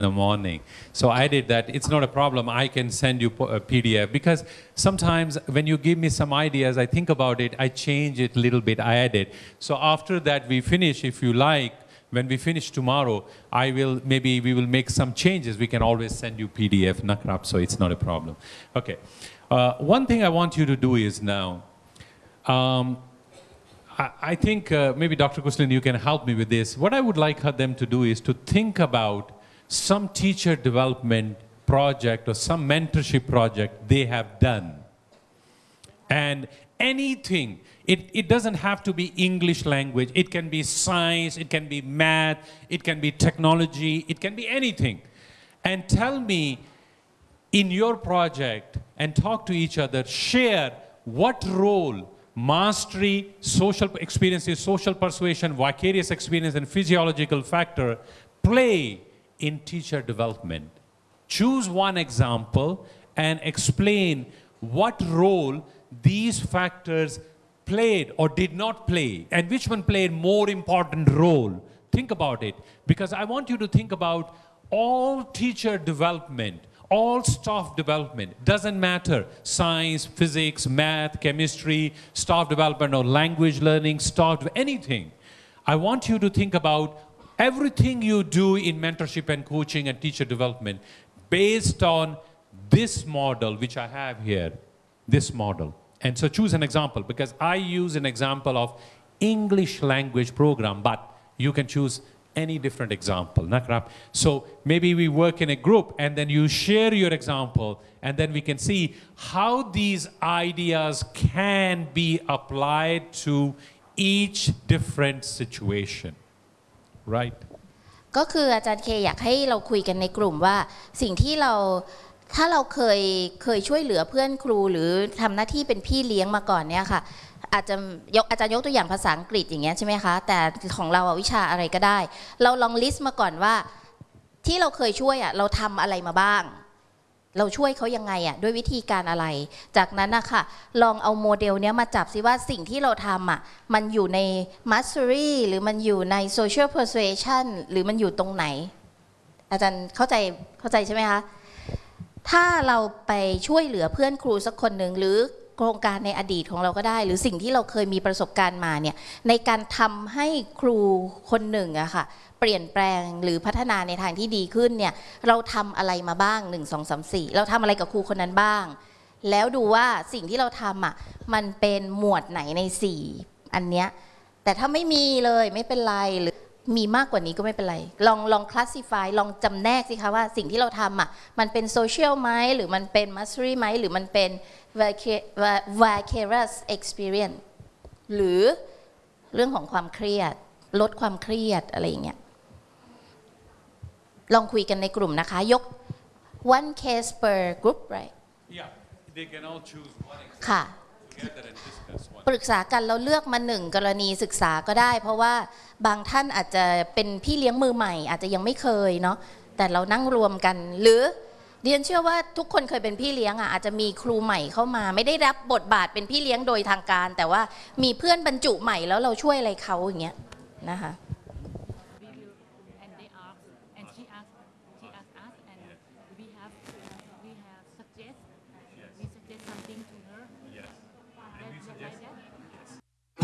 the morning. So I did that. It's not a problem. I can send you a PDF because sometimes when you give me some ideas, I think about it, I change it a little bit, I add it. So after that we finish, if you like, when we finish tomorrow, maybe we will make some changes. We can always send you PDF, nakrab, so it's not a problem. Okay. One thing I want you to do is now, I think maybe Dr. Kuslin, you can help me with this. What I would like them to do is to think about some teacher development project or some mentorship project they have done. And anything, it doesn't have to be English language. It can be science, it can be math, it can be technology, it can be anything. And tell me in your project and talk to each other, share what role mastery, social experiences, social persuasion, vicarious experience, and physiological factor play in teacher development. Choose one example and explain what role these factors played or did not play, and which one played more important role. Think about it, because I want you to think about all teacher development, all staff development, doesn't matter, science, physics, math, chemistry, staff development or language learning, anything. I want you to think about everything you do in mentorship and coaching and teacher development based on this model, which I have here, this model. And so choose an example, because I use an example of English language program, but you can choose any different example. So maybe we work in a group and then you share your example and then we can see how these ideas can be applied to each different situation. Right? ก็คืออาจารย์เคอยากให้เราคุยกันในกลุ่มว่าสิ่งที่เราถ้าเราเคยช่วยเหลือเพื่อนครูหรือทำหน้าที่เป็นพี่เลี้ยงมาก่อนเนี่ยค่ะอาจารย์ยกตัวอย่างภาษาอังกฤษอย่างเงี้ยใช่ไหมคะแต่ของเราวิชาอะไรก็ได้เราลองลิสต์มาก่อนว่าที่เราเคยช่วยเราทำอะไรมาบ้างเราช่วยเขายังไงด้วยวิธีการอะไรจากนั้นนะคะลองเอาโมเดลเนี้ยมาจับซิว่าสิ่งที่เราทำมันอยู่ใน mastery หรือมันอยู่ใน social persuasion หรือมันอยู่ตรงไหนอาจารย์เข้าใจใช่ไหมคะถ้าเราไปช่วยเหลือเพื่อนครูสักคนหนึ่งหรือโครงการในอดีตของเราก็ได้หรือสิ่งที่เราเคยมีประสบการณ์มาเนี่ยในการทำให้ครูคนหนึ่งค่ะเปลี่ยนแปลงหรือพัฒนาในทางที่ดีขึ้นเนี่ยเราทำอะไรมาบ้าง1 2 3 4เราทำอะไรกับครูคนนั้นบ้างแล้วดูว่าสิ่งที่เราทำมันเป็นหมวดไหนใน4อันเนี้ยแต่ถ้าไม่มีเลยไม่เป็นไรหรือมีมากกว่านี้ก็ไม่เป็นไรลอง classify ลองจำแนกสิคะว่าสิ่งที่เราทำมันเป็น social ไหมหรือมันเป็น mastery ไหมหรือมันเป็น vicarious experience หรือเรื่องของความเครียดลดความเครียดอะไรอย่างเงี้ยลองคุยกันในกลุ่มนะคะยก one case per group right yeah they can all choose one example ค่ะปรึกษากันแล้วเลือกมา1กรณีศึกษาก็ได้เพราะว่าบางท่านอาจจะเป็นพี่เลี้ยงมือใหม่อาจจะยังไม่เคยเนาะแต่เรานั่งรวมกันหรือเรียนเชื่อว่าทุกคนเคยเป็นพี่เลี้ยงอาจจะมีครูใหม่เข้ามาไม่ได้รับบทบาทเป็นพี่เลี้ยงโดยทางการแต่ว่ามีเพื่อนบรรจุใหม่แล้วเราช่วยอะไรเขาอย่างเงี้ยนะคะ